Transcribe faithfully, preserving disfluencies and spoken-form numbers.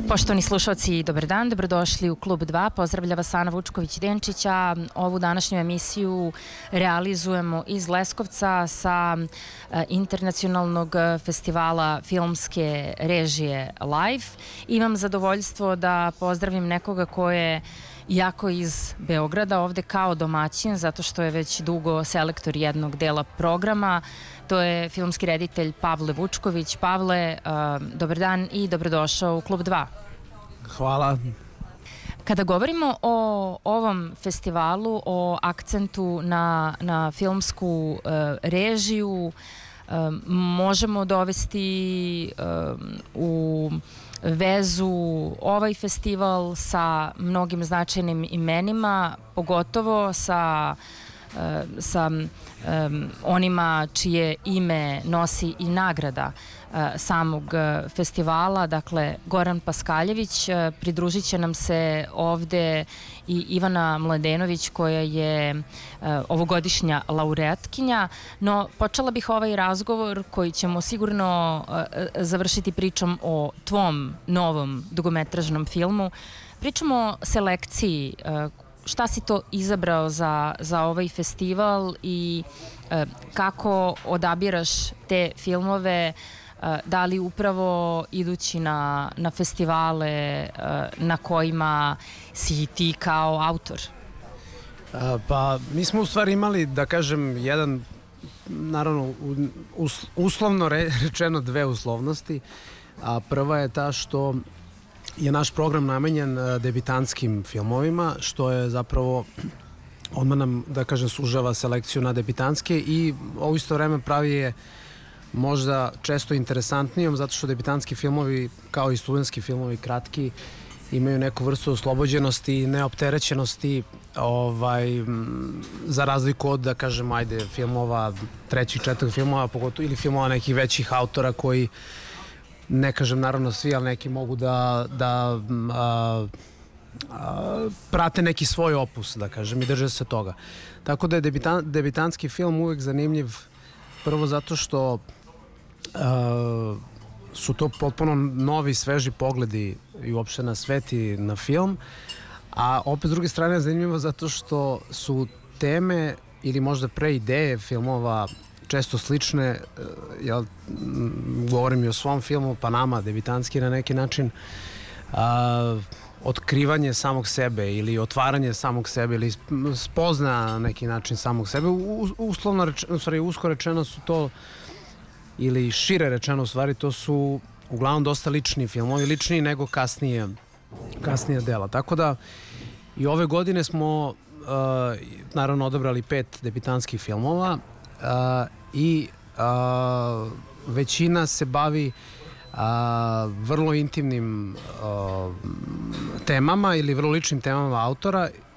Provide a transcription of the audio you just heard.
Poštovani slušalci, dobar dan, dobrodošli u Klub dva. Pozdravlja vas Ana Vučković-Denčića. Ovu današnju emisiju realizujemo iz Leskovca sa internacionalnog festivala filmske režije Live. Imam zadovoljstvo da pozdravim nekoga ko je jako iz Beograda, ovde kao domaćin, zato što je već dugo selektor jednog dela programa. To je filmski reditelj Pavle Vučković. Pavle, dobar dan i dobrodošao u Klub dva. Hvala. Kada govorimo o ovom festivalu, o akcentu na, na filmsku uh, režiju, um, možemo dovesti um, u vezu ovaj festival sa mnogim značajnim imenima, pogotovo sa sa um, onima čije ime nosi i nagrada uh, samog uh, festivala, dakle Goran Paskaljević. Uh, pridružit će nam se ovde i Ivana Mladenović, koja je uh, ovogodišnja laureatkinja, no počela bih ovaj razgovor koji ćemo sigurno uh, završiti pričom o tvom novom dugometražnom filmu. Pričamo o selekciji. uh, Šta si to izabrao za, za ovaj festival i e, kako odabiraš te filmove, e, da li upravo idući na, na festivale e, na kojima si ti kao autor? A, pa mi smo u stvari imali, da kažem, jedan, naravno, us, uslovno rečeno dve uslovnosti, a prva je ta što je naš program namenjen debitantskim filmovima, što je zapravo odmah nam, da kažem, sužava selekciju na debitantske i ovo isto vreme pravi je možda često interesantnijom, zato što debitantski filmovi, kao i studentski filmovi kratki, imaju neku vrstu oslobođenosti i neopterećenosti, ovaj, za razliku od, da kažem, ajde, filmova, trećih, četvrtih filmova, pogotovo, ili filmova nekih većih autora koji, ne kažem naravno svi, ali neki mogu da, da a, a, prate neki svoj opus, da kažem, i drže se toga. Tako da je debitan, debitantski film uvek zanimljiv, prvo zato što a, su to potpuno novi, sveži pogledi i uopšte na svet i na film, a opet s druge strane je zanimljivo zato što su teme ili možda pre ideje filmova često slične, ja govorim i o svom filmu Panama, debitantski na neki način, a, otkrivanje samog sebe ili otvaranje samog sebe ili spozna na neki način samog sebe. U, uslovno rečeno, u stvari usko rečeno su to, ili šire rečeno u stvari, to su uglavnom dosta lični filmovi, ličniji nego kasnije, kasnije dela. Tako da i ove godine smo uh, naravno odabrali pet debitantskih filmova, Uh, i uh, većina se bavi uh, vrlo intimnim uh, temama ili vrlo ličnim temama autora,